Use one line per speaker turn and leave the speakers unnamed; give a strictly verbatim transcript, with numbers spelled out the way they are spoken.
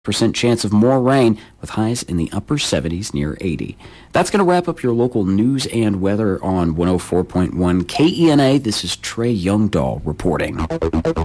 percent chance of more rain with highs in the upper seventies near eighty. That's going to wrap up your local news and weather on one oh four point one K E N A. This is Trey Youngdahl reporting.